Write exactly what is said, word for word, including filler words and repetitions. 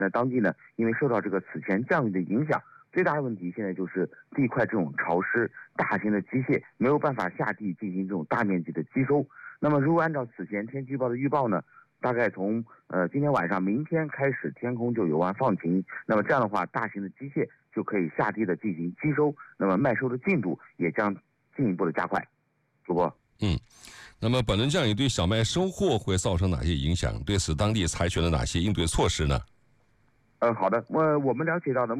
那当地呢，因为受到这个此前降雨的影响，最大的问题现在就是地块这种潮湿，大型的机械没有办法下地进行这种大面积的机收。那么如果按照此前天气预报的预报呢，大概从呃今天晚上、明天开始，天空就有望放晴。那么这样的话，大型的机械就可以下地的进行机收，那么麦收的进度也将进一步的加快。主播， 嗯，那么本轮降雨对小麦收获会造成哪些影响？对此，当地采取了哪些应对措施呢？ 呃，好的，我我们了解到的。